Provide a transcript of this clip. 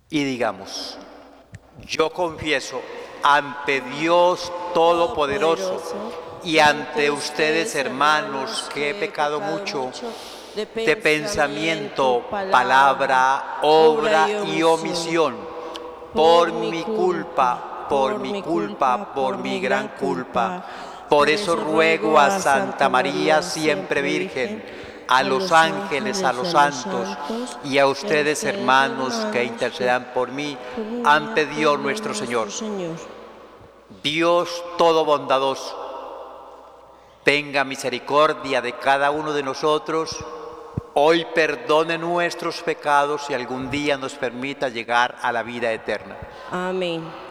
y digamos: yo confieso ante Dios Todopoderoso y ante ustedes, hermanos, que he pecado mucho de pensamiento, palabra, obra y omisión, por mi culpa, por mi gran culpa. Por eso ruego a Santa María, siempre Virgen, a los ángeles, a los santos y a ustedes, hermanos, que intercedan por mí ante Dios nuestro Señor. Dios todo bondadoso, tenga misericordia de cada uno de nosotros, hoy perdone nuestros pecados y algún día nos permita llegar a la vida eterna. Amén.